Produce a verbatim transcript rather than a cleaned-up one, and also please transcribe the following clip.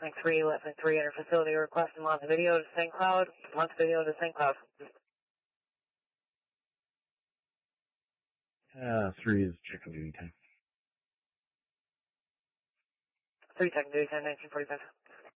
Link three, Link three, enter facility request and launch video to Saint Cloud. Launch video to Saint Cloud. Uh, three is chicken duty time. Three second duty time, nineteen forty-five.